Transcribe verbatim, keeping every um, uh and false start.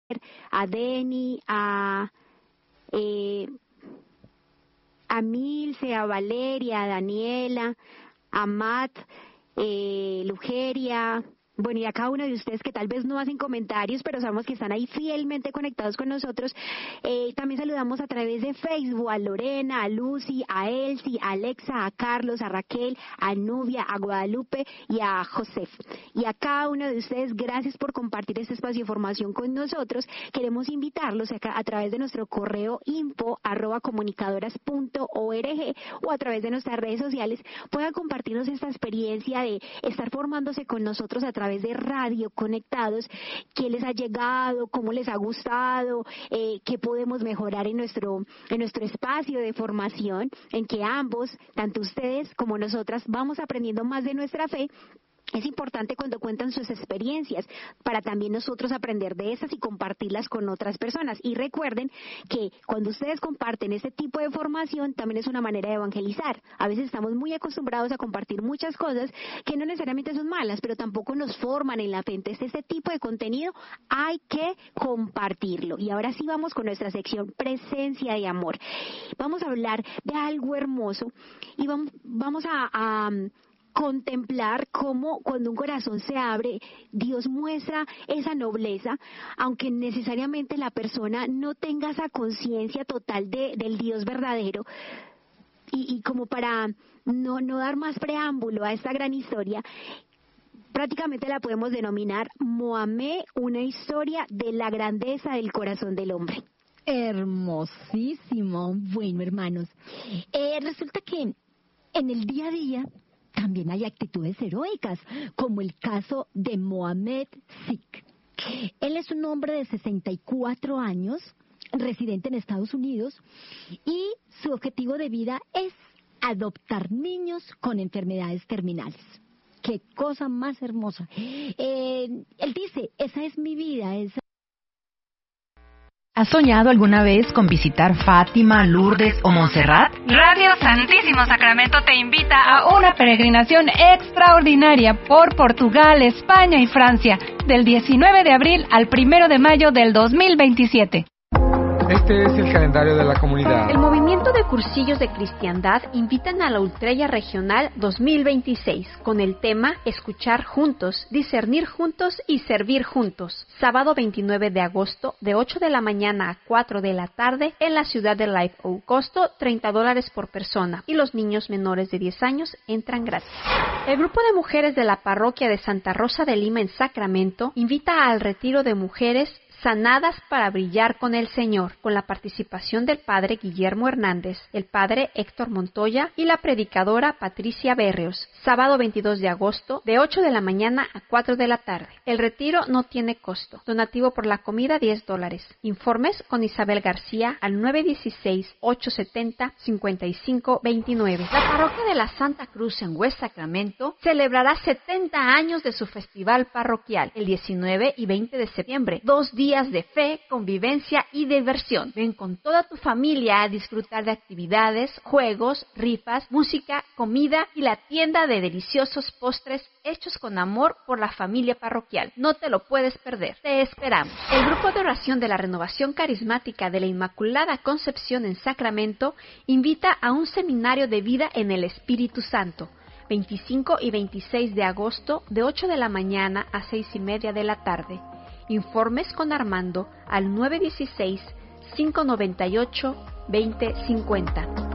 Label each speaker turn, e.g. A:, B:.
A: a Deni, a, eh, a Milce, a Valeria, a Daniela, a Matt, eh, Lugeria, bueno, y a cada uno de ustedes que tal vez no hacen comentarios, pero sabemos que están ahí fielmente conectados con nosotros. Eh, también saludamos a través de Facebook a Lorena, a Lucy, a Elsie, a Alexa, a Carlos, a Raquel, a Nubia, a Guadalupe y a Josef. Y a cada uno de ustedes, gracias por compartir este espacio de información con nosotros. Queremos invitarlos a, a través de nuestro correo info arroba comunicadoras punto org o a través de nuestras redes sociales, puedan compartirnos esta experiencia de estar formándose con nosotros a través de radio, conectados, qué les ha llegado, cómo les ha gustado, eh, qué podemos mejorar en nuestro, en nuestro espacio de formación, en que ambos, tanto ustedes como nosotras, vamos aprendiendo más de nuestra fe. Es importante cuando cuentan sus experiencias para también nosotros aprender de esas y compartirlas con otras personas. Y recuerden que cuando ustedes comparten este tipo de formación también es una manera de evangelizar. A veces estamos muy acostumbrados a compartir muchas cosas que no necesariamente son malas, pero tampoco nos forman en la fe. Entonces este tipo de contenido hay que compartirlo. Y ahora sí vamos con nuestra sección Presencia de Amor. Vamos a hablar de algo hermoso y vamos, vamos a... a contemplar cómo cuando un corazón se abre, Dios muestra esa nobleza, aunque necesariamente la persona no tenga esa conciencia total de, del Dios verdadero. Y, y como para no, no dar más preámbulo a esta gran historia, prácticamente la podemos denominar Mohamed, una historia de la grandeza del corazón del hombre.
B: Hermosísimo. Bueno, hermanos, eh, resulta que en el día a día también hay actitudes heroicas, como el caso de Mohamed Sik. Él es un hombre de sesenta y cuatro años, residente en Estados Unidos, y su objetivo de vida es adoptar niños con enfermedades terminales. ¡Qué cosa más hermosa! Eh, él dice, esa es mi vida, esa...
C: ¿Has soñado alguna vez con visitar Fátima, Lourdes o Montserrat?
D: Radio Santísimo Sacramento te invita a una peregrinación extraordinaria por Portugal, España y Francia, del diecinueve de abril al primero de mayo del dos mil veintisiete.
E: Este es el calendario de la comunidad.
F: El movimiento de cursillos de cristiandad invitan a la Ultrella Regional dos mil veintiséis con el tema Escuchar juntos, discernir juntos y servir juntos. Sábado veintinueve de agosto de ocho de la mañana a cuatro de la tarde en la ciudad de Live Oak. Costo treinta dólares por persona y los niños menores de diez años entran gratis. El grupo de mujeres de la parroquia de Santa Rosa de Lima en Sacramento invita al retiro de mujeres sanadas para brillar con el Señor, con la participación del padre Guillermo Hernández, el padre Héctor Montoya y la predicadora Patricia Berrios, sábado veintidós de agosto, de ocho de la mañana a cuatro de la tarde. El retiro no tiene costo. Donativo por la comida diez dólares. Informes con Isabel García al nueve uno seis, ocho siete cero, cinco cinco dos nueve. La parroquia de la Santa Cruz en West Sacramento celebrará setenta años de su festival parroquial, el diecinueve y veinte de septiembre, dos días de fe, convivencia y diversión. Ven con toda tu familia a disfrutar de actividades, juegos, rifas, música, comida y la tienda de deliciosos postres hechos con amor por la familia parroquial. No te lo puedes perder. Te esperamos. El grupo de oración de la Renovación Carismática de la Inmaculada Concepción en Sacramento invita a un seminario de vida en el Espíritu Santo, veinticinco y veintiséis de agosto de ocho de la mañana a seis y media de la tarde. Informes con Armando al nueve uno seis, cinco nueve ocho, dos cero cinco cero.